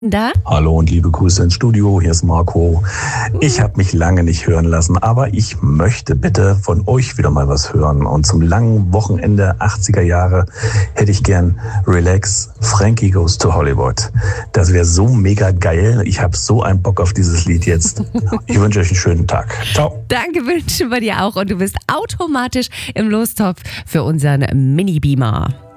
Da? Hallo und liebe Grüße ins Studio, hier ist Marco. Ich habe mich lange nicht hören lassen, aber ich möchte bitte von euch wieder mal was hören. Und zum langen Wochenende 80er Jahre hätte ich gern Relax, Frankie Goes to Hollywood. Das wäre so mega geil. Ich habe so einen Bock auf dieses Lied jetzt. Ich wünsche euch einen schönen Tag. Ciao. Danke, wünschen wir dir auch. Und du bist automatisch im Lostopf für unseren Mini-Beamer.